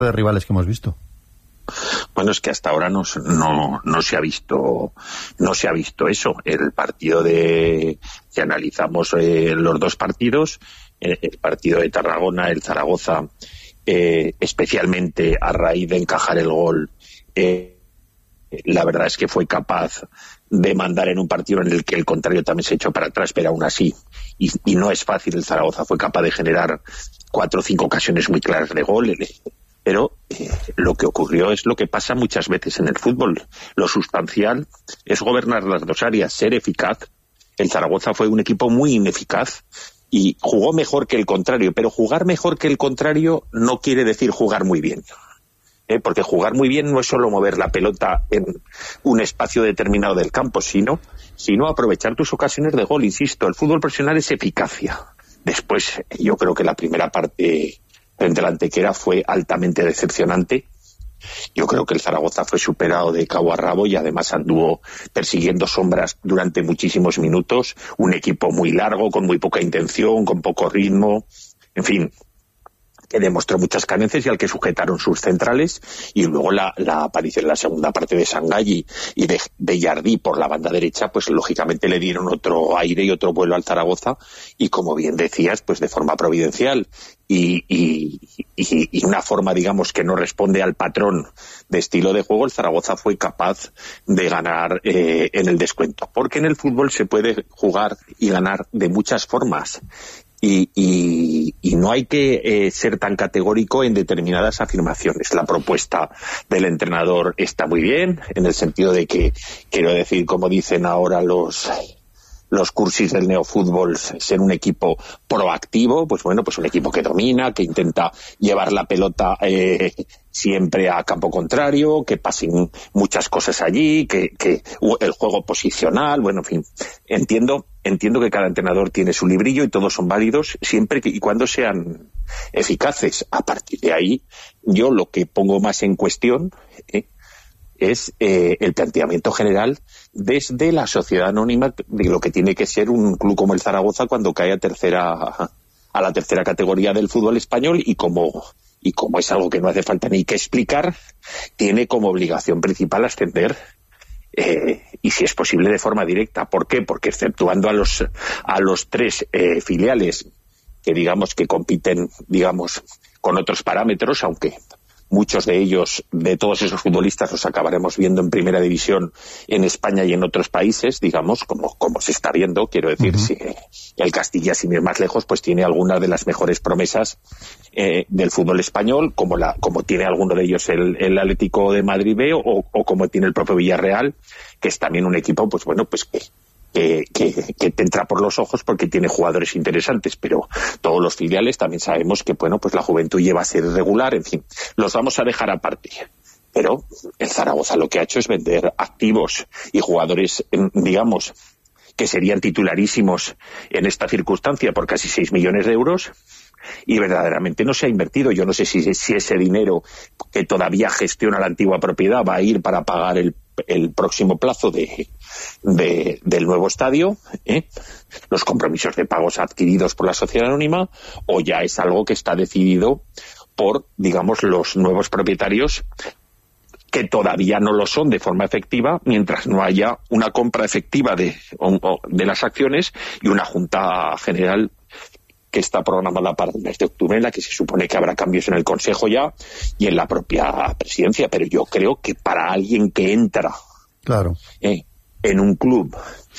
de rivales que hemos visto. Bueno, es que hasta ahora no se ha visto eso. El partido si analizamos los dos partidos, el partido de Tarragona, el Zaragoza, especialmente a raíz de encajar el gol, la verdad es que fue capaz de mandar en un partido en el que el contrario también se echó para atrás, pero aún así, y no es fácil, el Zaragoza fue capaz de generar 4 o 5 ocasiones muy claras de gol. Pero lo que ocurrió es lo que pasa muchas veces en el fútbol. Lo sustancial es gobernar las dos áreas, ser eficaz. El Zaragoza fue un equipo muy ineficaz y jugó mejor que el contrario, pero jugar mejor que el contrario no quiere decir jugar muy bien. Porque jugar muy bien no es solo mover la pelota en un espacio determinado del campo, sino aprovechar tus ocasiones de gol. Insisto, el fútbol profesional es eficacia. Después, yo creo que la primera parte frente a la Antequera fue altamente decepcionante. Yo creo que el Zaragoza fue superado de cabo a rabo y además anduvo persiguiendo sombras durante muchísimos minutos. Un equipo muy largo, con muy poca intención, con poco ritmo, en fin, que demostró muchas carencias y al que sujetaron sus centrales. Y luego la aparición en la segunda parte de Sangay y de Bellardí por la banda derecha, pues lógicamente le dieron otro aire y otro vuelo al Zaragoza, y como bien decías, pues de forma providencial y una forma, digamos, que no responde al patrón de estilo de juego, el Zaragoza fue capaz de ganar en el descuento, porque en el fútbol se puede jugar y ganar de muchas formas. Y no hay que ser tan categórico en determinadas afirmaciones. La propuesta del entrenador está muy bien, en el sentido de que, quiero decir, como dicen ahora los cursis del neofútbol, ser un equipo proactivo, pues bueno, pues un equipo que domina, que intenta llevar la pelota siempre a campo contrario, que pasen muchas cosas allí, que el juego posicional, bueno, en fin, entiendo que cada entrenador tiene su librillo y todos son válidos siempre y cuando sean eficaces. A partir de ahí, yo lo que pongo más en cuestión es el planteamiento general desde la sociedad anónima de lo que tiene que ser un club como el Zaragoza cuando cae a la tercera categoría del fútbol español, y como es algo que no hace falta ni que explicar, tiene como obligación principal ascender, y si es posible de forma directa. ¿Por qué? Porque exceptuando a los 3 filiales que digamos que compiten, digamos, con otros parámetros, aunque muchos de ellos, de todos esos futbolistas, los acabaremos viendo en primera división en España y en otros países, digamos, como se está viendo. Quiero decir, si el Castilla, sin ir más lejos, pues tiene algunas de las mejores promesas del fútbol español, como tiene alguno de ellos el Atlético de Madrid B, o como tiene el propio Villarreal, que es también un equipo, pues bueno, pues que te entra por los ojos porque tiene jugadores interesantes. Pero todos los filiales también sabemos que, bueno, pues la juventud lleva a ser irregular, en fin, los vamos a dejar aparte. Pero el Zaragoza lo que ha hecho es vender activos y jugadores, digamos, que serían titularísimos en esta circunstancia por casi 6 millones de euros, y verdaderamente no se ha invertido. Yo no sé si ese dinero que todavía gestiona la antigua propiedad va a ir para pagar el próximo plazo del nuevo estadio, los compromisos de pagos adquiridos por la sociedad anónima, o ya es algo que está decidido por, digamos, los nuevos propietarios, que todavía no lo son de forma efectiva, mientras no haya una compra efectiva de las acciones y una junta general que está programada para el mes de octubre, en la que se supone que habrá cambios en el Consejo ya y en la propia presidencia. Pero yo creo que para alguien que entra en un club,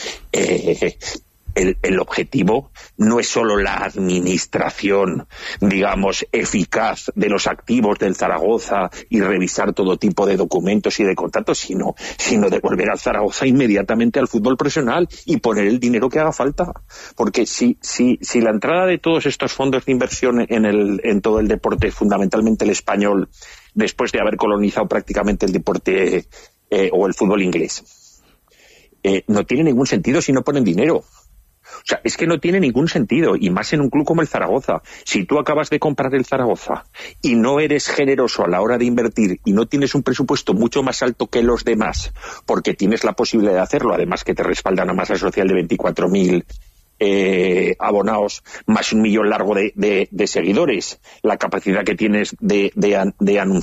el objetivo no es solo la administración, digamos, eficaz de los activos del Zaragoza y revisar todo tipo de documentos y de contratos, sino devolver al Zaragoza inmediatamente al fútbol profesional y poner el dinero que haga falta. Porque si la entrada de todos estos fondos de inversión en todo el deporte, fundamentalmente el español, después de haber colonizado prácticamente el deporte o el fútbol inglés, no tiene ningún sentido si no ponen dinero. O sea, es que no tiene ningún sentido, y más en un club como el Zaragoza. Si tú acabas de comprar el Zaragoza y no eres generoso a la hora de invertir y no tienes un presupuesto mucho más alto que los demás, porque tienes la posibilidad de hacerlo, además que te respalda una masa social de 24.000 abonados, más 1 millón largo de seguidores, la capacidad que tienes de anunciar